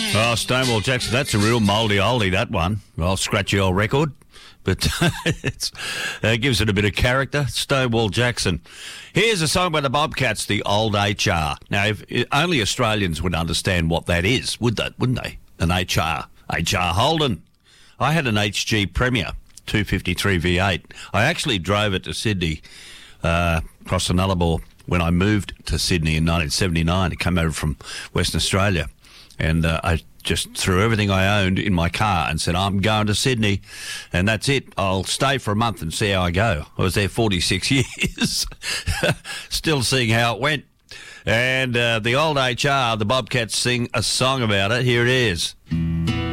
Oh, Stonewall Jackson, that's a real mouldy oldie, that one. Well, scratchy old record, but it gives it a bit of character. Stonewall Jackson. Here's a song by the Bobcats, The Old HR. Now, if only Australians would understand what that is, wouldn't they? An HR. HR Holden. I had an HG Premier 253 V8. I actually drove it to Sydney, across the Nullarbor, when I moved to Sydney in 1979. It came over from Western Australia. And I just threw everything I owned in my car and said, I'm going to Sydney, and that's it. I'll stay for a month and see how I go. I was there 46 years, still seeing how it went. And the old HR, the Bobcats sing a song about it. Here it is.